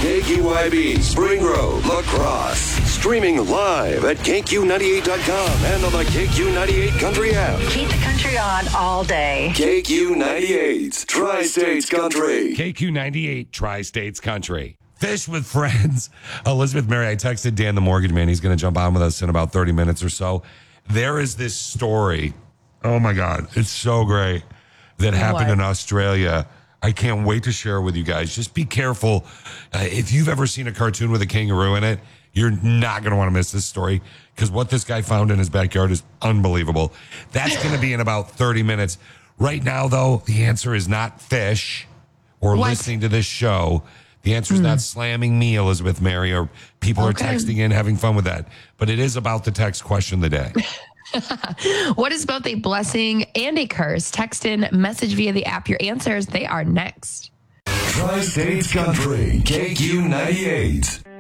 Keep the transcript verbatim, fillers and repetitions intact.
K Q I B, Spring Grove, La Crosse. Streaming live at K Q ninety-eight dot com and on the K Q ninety-eight Country app. Keep the country on all day. K Q ninety-eight, Tri-States Country. K Q ninety-eight, Tri-States Country. Fish with Friends. Elizabeth Mary, I texted Dan the Mortgage Man. He's going to jump on with us in about thirty minutes or so. There is this story. Oh, my God. It's so great that happened What? in Australia. I can't wait to share it with you guys. Just be careful. Uh, if you've ever seen a cartoon with a kangaroo in it, you're not going to want to miss this story because what this guy found in his backyard is unbelievable. That's going to be in about thirty minutes. Right now, though, the answer is not fish or What? listening to this show. The answer is not slamming me, Elizabeth Mary, or people Okay. are texting in having fun with that. But it is about the text question of the day. What is both a blessing and a curse? Text in, message via the app. Your answers, they are next. Tri-States Country, K Q ninety-eight.